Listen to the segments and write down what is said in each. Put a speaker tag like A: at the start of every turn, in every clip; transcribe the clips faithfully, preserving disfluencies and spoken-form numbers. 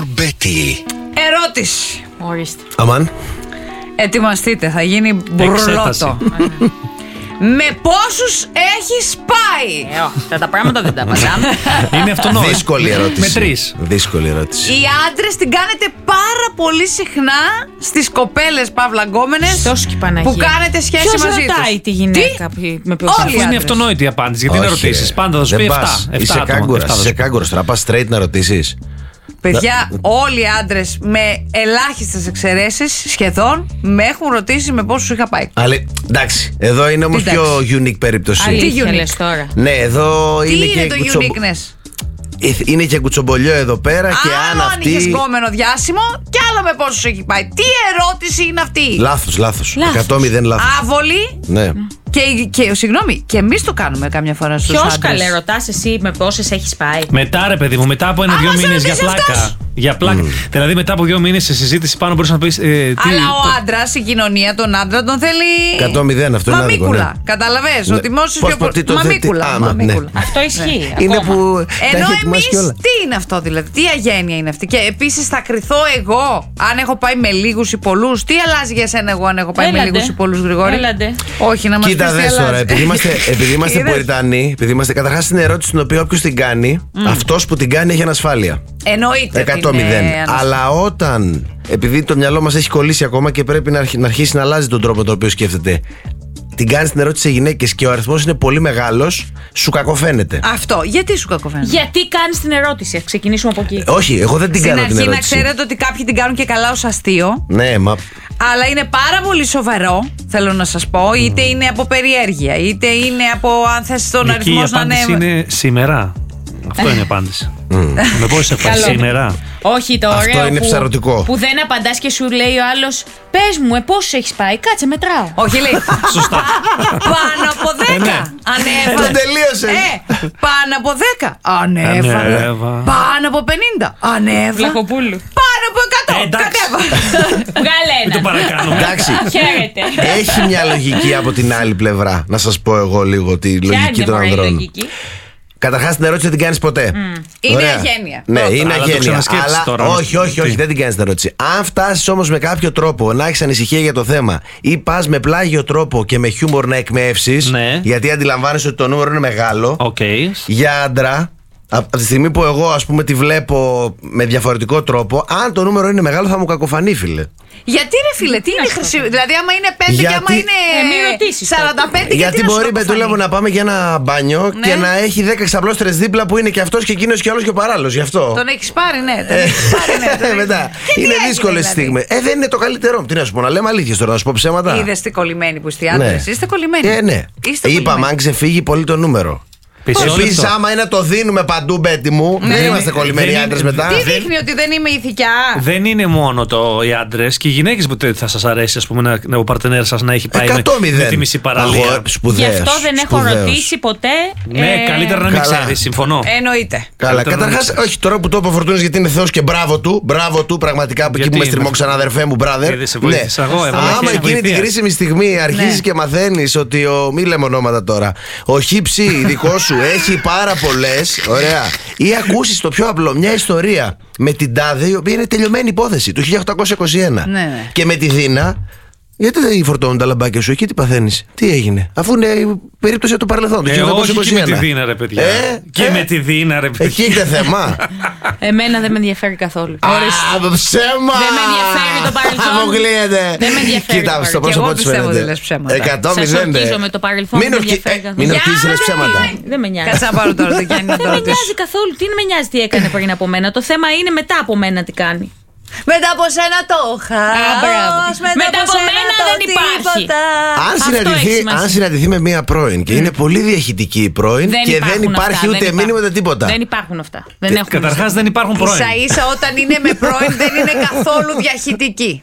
A: Humor Betty.
B: Ερώτηση.
C: Ορίστε.
A: Αμάν.
B: Ετοιμαστείτε, θα γίνει μπουρλότο. Με πόσους έχεις πάει?
C: Ε, τα πράγματα δεν τα πατάμε.
D: Είναι αυτονόητο.
A: Δύσκολη ερώτηση.
D: Με τρεις.
A: Δύσκολη ερώτηση.
B: Οι άντρες την κάνετε πάρα πολύ συχνά στις κοπέλες παύλα γκόμενες
C: Τόσο και Παναγία.
B: που κάνετε σχέση
C: Ποιος
B: μαζί τους.
C: ρωτάει τη γυναίκα
B: Τι?
C: με ποιος
B: Όλοι.
D: Αφού είναι
B: άντρες.
D: αυτονόητη η απάντηση, γιατί να
A: Όχι,
D: ρωτήσει.
A: ρε.
D: Πάντα θα σου
A: Δεν
D: πει
A: πας.
D: εφτά.
A: Είσαι κάγκουρας. Είσαι κάγκουρας. Τώρα πας straight να ρωτήσεις.
B: Παιδιά, όλοι οι άντρες με ελάχιστες εξαιρέσεις σχεδόν με έχουν ρωτήσει με πόσους είχα πάει.
A: Αλλά εντάξει, εδώ είναι όμως
B: Εντάξει.
A: πιο unique περίπτωση.
C: Αλήθεια
B: unique.
C: λες τώρα.
A: Ναι, εδώ
B: Τι
A: είναι,
B: είναι
A: και
B: το
A: κουτσομπο-
B: uniqueness?
A: Είναι και κουτσομπολιό εδώ πέρα και αν
B: Άλλο αν είχες
A: αυτή.
B: γκόμενο διάσημο και άλλο με πόσους έχει πάει. Τι ερώτηση είναι αυτή?
A: Λάθος, λάθος.
C: Λάθος.
A: εκατό μηδέν λάθος.
B: Άβολη.
A: Ναι.
B: Και, και συγγνώμη, και εμείς το κάνουμε κάμια φορά στους
C: Ποιος
B: άντρες.
C: καλέ, ρωτάς εσύ με πόσες έχεις πάει?
D: Μετά, ρε παιδί μου, μετά από ένα-δύο
B: Άμα σε
D: μήνες για
B: ρωτήσει
D: πλάκα.
B: αυτός.
D: Για πλάκα. Δηλαδή, μετά από δύο μήνες σε συζήτηση πάνω μπορείς να πεις. Ε, τι,
B: Αλλά ο άντρας, η κοινωνία των άντρων τον θέλει.
A: εκατό μηδέν, αυτό είναι άδικο,
B: μαμίκουλα.
A: ναι.
B: Καταλαβες
A: Ναι.
B: ότι μόσους
A: Πώς,
B: πιο
A: πώς, τι
B: πολύ.
A: το θε-
B: Μαμίκουλα.
A: τι- άμα, ναι.
B: μαμίκουλα.
C: Αυτό ισχύει.
A: Είναι
C: ακόμα.
A: που. τα
B: Ενώ
A: έχει ετοιμάσει
B: εμείς
A: κιόλα.
B: τι είναι αυτό δηλαδή, τι αγένεια είναι αυτή? Και επίσης θα κρυθώ εγώ αν έχω πάει με λίγους ή πολλούς. Τι αλλάζει για σένα εγώ αν έχω πάει με
C: Έλαντε.
B: λίγους ή πολλούς, Γρηγόρη?
C: Έλαντε.
B: Όχι, να μας πεις
A: Κοίτα,
B: τι
A: δες τώρα,
B: αλλάζει.
A: επειδή είμαστε, επειδή είμαστε
B: Είδες?
A: Πουριτανοί, επειδή είμαστε καταρχάς στην ερώτηση την οποία όποιος την κάνει, αυτός που την κάνει έχει ανασφάλεια.
B: Εννοείται.
A: εκατό μηδέν. Αλλά όταν, επειδή το μυαλό μας έχει κολλήσει ακόμα και πρέπει να, αρχι- να αρχίσει να αλλάζει τον τρόπο τον οποίο σκέφτεται, την κάνει την ερώτηση σε γυναίκες και ο αριθμός είναι πολύ μεγάλος, σου κακοφαίνεται.
B: Αυτό, γιατί σου κακοφαίνεται?
C: Γιατί κάνεις την ερώτηση, ας ξεκινήσουμε από εκεί.
A: Όχι, εγώ δεν την
B: Στην
A: κάνω την
B: αρχή να
A: ερώτηση.
B: ξέρετε ότι κάποιοι την κάνουν και καλά ως αστείο.
A: Ναι, μα.
B: Αλλά είναι πάρα πολύ σοβαρό, θέλω να σας πω. Είτε είναι από περιέργεια, είτε είναι από αν θες τον
D: Εκεί η
B: αριθμό να
D: απάντηση
B: είναι.
D: είναι σήμερα. Αυτό είναι η απάντηση. Με πόσες έχεις πάει
C: Καλό.
D: σήμερα?
C: Όχι, το
A: Αυτό
C: ωραίο
A: είναι
C: που,
A: ψαρωτικό.
C: που δεν απαντάς και σου λέει ο άλλος, πες μου, ε, πόσους έχεις πάει? Κάτσε, μετράω.
B: Όχι, λέει.
D: Σωστά.
B: Πάνω από δέκα. Ανέβα.
A: Το τελείωσε.
B: Ε, πάνω από δέκα. Ανέβα.
D: Ανέβα.
B: Πάνω από πενήντα. Ανέβα.
C: Βλαχοπούλου.
B: Πάνω από εκατό.
D: Ε, εντάξει.
B: Κατέβα.
C: Βγάλε
D: Μην το
C: ένα.
D: παρακάνουμε.
A: Εντάξει.
C: Χαίρετε.
A: Έχει μια λογική από την άλλη πλευρά. Να σας πω εγώ λίγο τη
C: Ποια
A: λογική
C: είναι
A: των
C: μωρέ η
A: ανδρών.
C: λογική?
A: Καταρχάς την ερώτηση δεν την κάνεις ποτέ.
B: Είναι
A: Ωραία.
B: αγένεια.
A: Ναι,
B: Πρώτον.
A: είναι
D: Αλλά το
A: αγένεια.
D: ξανασκέψεις
A: Αλλά
D: τώρα,
A: όχι, όχι, όχι,
D: τι?
A: δεν την κάνεις την ερώτηση. Αν φτάσεις όμως με κάποιο τρόπο να έχεις ανησυχία για το θέμα ή πας με πλάγιο τρόπο και με χιούμορ να εκμεύσεις,
D: Ναι.
A: γιατί αντιλαμβάνεσαι ότι το νούμερο είναι μεγάλο,
D: Οκ.
A: για άντρα, από τη στιγμή που εγώ ας πούμε τη βλέπω με διαφορετικό τρόπο, αν το νούμερο είναι μεγάλο θα μου κακοφανεί, φίλε.
B: Γιατί ρε φίλε, τι είναι χρυσή. Δηλαδή, άμα είναι πέντε και άμα
A: Γιατί-
B: είναι
C: Ε, μην ρωτήσεις τότε.
B: σαράντα πέντε,
A: Γιατί
B: να σου
A: μπορεί,
B: κακοφανεί?
A: Πετούλα μου, να πάμε για ένα μπάνιο
B: Ναι.
A: και να έχει δέκα ξαπλώστρες δίπλα που είναι και αυτός και εκείνος και άλλος και ο παράλληλος. Γι' αυτό.
B: Τον έχει πάρει, ναι. Τον
A: Ε,
B: έχεις πάρει, ναι. τον έχεις-
A: Μετά.
B: Και τι
A: Είναι
B: έγινε,
A: δύσκολες
B: δηλαδή?
A: στιγμές. Ε, δεν είναι το καλύτερό. Τι να σου πω, να λέμε αλήθειες τώρα, να σου πω ψέματα.
B: Είδες τι κολλημένοι που είστε οι άντρες. Είστε κολλημένοι.
A: Ε, ναι.
B: Είστε
A: Είπαμε,
B: κολλημένοι.
A: αν ξεφύγει πολύ το νούμερο.
D: Μισό
A: Επίσης,
D: λεπτό.
A: άμα είναι να το δίνουμε παντού, Μπέτη μου, δεν
D: είναι-
A: είμαστε κολλημένοι
D: δεν είναι-
A: άντρες μετά.
B: Τι
D: δεν-
B: δείχνει ότι δεν είμαι ηθικιά?
D: Δεν είναι μόνο το οι άντρες και οι γυναίκες που τε- θα σας αρέσει, ας πούμε, να, να ο παρτενέρ σας να έχει πάει με,
A: εκατό μηδέν.
D: με τη μισή παραλία.
A: Αγόρι, σπουδαίος,
C: Γι' αυτό δεν έχω
A: σπουδαίος.
C: ρωτήσει ποτέ.
D: Ναι,
C: ε,
D: καλύτερα να μην
A: καλά.
D: ξέρεις, συμφωνώ.
B: Εννοείται.
A: Καλά,
D: Καλύτερα να
A: καταρχάς,
D: μην ξέρεις.
A: όχι τώρα που το είπε ο Φορτούνης γιατί είναι Θεός και μπράβο του, μπράβο του, πραγματικά από εκεί
D: Γιατί
A: που με
D: είναι
A: στριμώξαν,
D: αυτό?
A: αδερφέ μου, brother.
D: Γιατί σε βοήθησα εγώ, έβαλα
A: Άμα
D: χέρι
A: εκείνη την
D: βοηθείας.
A: κρίσιμη στιγμή αρχίζει
B: Ναι.
A: και μαθαίνει ότι ο. Μη λέμε ονόματα τώρα. Ο χύψη δικό σου έχει πάρα πολλέ. Ωραία. Ή ακούσει το πιο απλό, μια ιστορία με την τάδε, η οποία είναι τελειωμένη υπόθεση του χίλια οκτακόσια είκοσι ένα.
B: Ναι, ναι.
A: Και με τη Δίνα. Γιατί δεν φορτώνουν τα λαμπάκια σου εκεί, τι παθαίνεις, τι έγινε, αφού είναι η περίπτωση από το παρελθόν του
D: Ε,
A: χίλια
D: όχι
A: οκτακόσια
D: και
A: είκοσι ένα.
D: με τη Δίνα, ρε παιδιά.
A: Ε,
D: και
A: ε.
D: με τη Δίνα, ρε παιδιά.
A: Εκεί έχετε θέμα.
C: Εμένα δεν με ενδιαφέρει καθόλου.
A: Α, ψέμα!
C: Δεν με ενδιαφέρει το παρελθόν.
A: Αποκλείεται.
C: Δεν με ενδιαφέρει
A: Κοίτα,
C: το
A: στο
B: παρελθόν.
A: πρόσωπο
B: Και εγώ
A: της
B: πιστεύω
A: φαίνεται.
B: ότι λες ψέματα.
A: εκατό
C: Σας
A: μηδέν.
C: ορκίζω με το παρελθόν,
A: Μην
C: δεν με
A: ορκι-
C: ενδιαφέρει
A: ε,
C: καθόλου.
A: Μην
C: Για
A: ορκίζεις, λες
C: να
A: ψέματα.
C: Δεν με νοιάζει.
B: Κάτσε να πάρω τώρα το Γιάννη να το
C: Δεν με
B: ρωτήσω.
C: νοιάζει καθόλου. Τι με νοιάζει τι έκανε πριν από μένα. Το θέμα είναι μετά από μένα τι κάνει.
B: Μετά από σένα το χάος,
C: Μετά από
B: σένα
C: μένα
B: το
C: δεν υπάρχει.
B: τίποτα.
A: Αν
C: Αυτό
A: συναντηθεί,
C: έχει σημασία.
A: αν συναντηθεί με μία πρώην και είναι πολύ διαχειτική η πρώην
C: Δεν
A: και δεν
C: υπάρχουν
A: υπάρχει
C: αυτά,
A: ούτε
C: δεν
A: μήνυμα
C: υπάρχουν.
A: ούτε τίποτα.
C: Δεν υπάρχουν αυτά. Δεν
A: Και
C: έχουν
D: Καταρχάς δεν υπάρχουν πρώην.
B: Ίσα ίσα όταν είναι με πρώην δεν είναι καθόλου διαχειτική.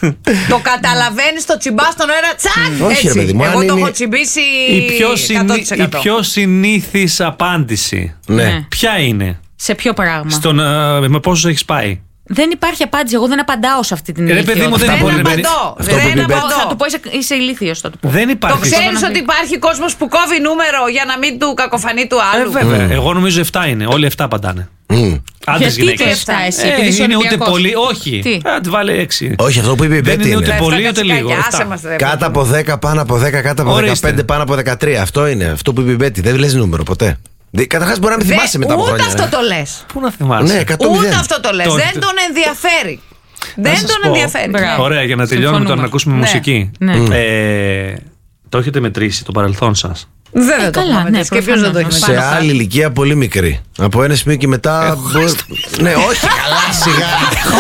B: Το καταλαβαίνεις, το τσιμπάς στον αέρα, τσακ!
A: Όχι, ρε
B: Έτσι.
A: παιδί μου, αν
B: Εγώ το
A: είναι-
B: έχω τσιμπήσει
D: Η πιο, συνή,
B: εκατό
D: η
B: τοις εκατό.
D: πιο συνήθις απάντηση.
A: Ναι.
C: Ναι.
D: Ποια είναι?
C: Σε ποιο πράγμα.
D: Στον, ε, με πόσους έχεις πάει?
C: Δεν υπάρχει απάντηση. Εγώ δεν απαντάω σε αυτή την
D: Ρε, παιδί μου,
C: ηλικιότητα.
D: δεν μπορεί
B: Δεν
D: να
B: απαντώ.
A: Αυτό που
B: Δεν
A: είπε η
B: απαντώ.
C: Θα του πω είσαι, είσαι ηλίθιος, θα του πω.
D: Δεν
B: Το
D: υπάρχει.
B: ξέρεις ότι υπάρχει κόσμος που κόβει νούμερο για να μην του κακοφανεί του
D: Ε,
B: άλλου.
D: βέβαια. Εγώ νομίζω επτά είναι. Όλοι επτά απαντάνε. Άντρες,
C: Γιατί το
D: γυναίκες.
C: εφτά εσύ,
D: Ε,
C: επειδή είσαι
D: είναι ούτε
C: Ολυμπιακός.
D: πολύ. Όχι.
C: Τι?
D: Α, τη βάλε έξι.
A: Όχι, αυτό που είπε η
D: Δεν
A: Μπέτη
D: είναι ούτε
A: είναι.
D: πολύ
B: Λεφτά
D: ούτε λίγο.
B: κατσικάκια, άσε
D: Εφτά.
B: μας, ρε,
A: Κάτω από δέκα, πάνω από δέκα, κάτω από
D: Ορίστε.
A: δεκαπέντε, πάνω από δεκατρία. Αυτό είναι. Αυτό που είπε η Μπέτη. Δεν λες νούμερο ποτέ. Καταρχάς μπορεί να μην
B: Δεν-
A: θυμάσαι μετά από
B: Ούτε
A: χρόνια.
B: αυτό
A: ε.
B: το λες.
D: Πού να θυμάσαι.
A: Ναι, εκατό
B: Ούτε
A: μηδέν.
B: αυτό το λες.
D: Το
B: Δεν
D: έχετε-
B: τον ενδιαφέρει.
D: Να
B: Δεν
D: σας
B: τον
D: πω.
B: ενδιαφέρει.
C: Μπράβο.
D: Ωραία, για να τελειώνουμε τώρα
C: Συμφωνούμε.
D: να ακούσουμε
B: Ναι.
D: μουσική.
C: Ναι.
D: Ε, το έχετε μετρήσει το παρελθόν σας.
B: Βέβαια το
C: καλά,
B: έχουμε
C: ναι,
B: μετρήσει. Και ποιος δεν το έχει
C: προφανώς.
A: Σε
B: πάρει.
A: άλλη ηλικία πολύ μικρή. Από ένα σημείο και μετά. μπορεί- Ναι, όχι, καλά, σιγά.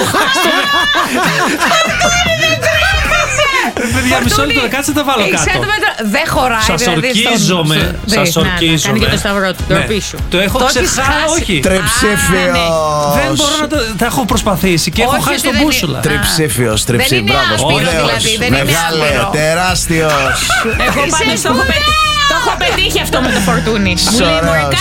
D: Παιδιά, μισό λεπτό, κάτσε τα βάλω
B: Εξήντα
D: κάτω.
B: μέτρα δεν χωράει.
D: Σας
B: δηλαδή, στον-
D: ορκίζομαι.
B: Ναι.
D: Σας
C: Να, να,
D: ορκίζομαι.
C: κάνει και το σταυρό του,
D: Ναι.
C: ντροπή σου.
D: Το έχω
B: Το έχεις
D: ξεχάσει.
B: χάσει.
D: Όχι.
A: Τριψήφιο.
D: Δεν μπορώ να το. Τα έχω προσπαθήσει και έχω
B: Όχι,
D: χάσει
B: ότι
D: τον
B: δεν είναι-
D: μπούσουλα.
A: Τριψήφιο,
B: Δεν
A: τριψήφιο.
B: είναι
A: Μπράβο.
B: άσπυρο,
A: Σπουδαίος.
B: δηλαδή, δεν είναι
A: Μεγάλε,
B: άσπυρο.
A: τεράστιος.
C: Εγώ πάντως το έχω πετύχει. Το έχω πετύχει αυτό με το φορτούνι. Μου λέει,
A: Ωραίος.
C: «Μωρέ,